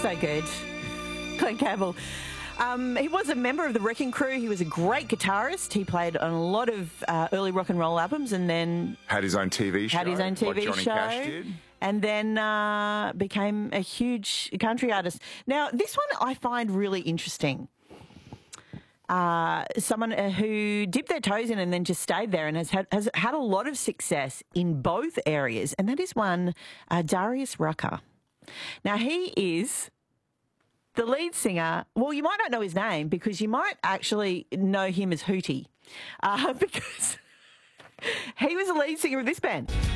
so good. Glenn Campbell. He was a member of the Wrecking Crew. He was a great guitarist. He played on a lot of early rock and roll albums, and then had his own TV show. Like Johnny Cash did. And then became a huge country artist. Now, this one I find really interesting. Someone who dipped their toes in and then just stayed there and has had a lot of success in both areas, and that is one Darius Rucker. Now, he is the lead singer. Well, you might not know his name because you might actually know him as Hootie because he was the lead singer of this band.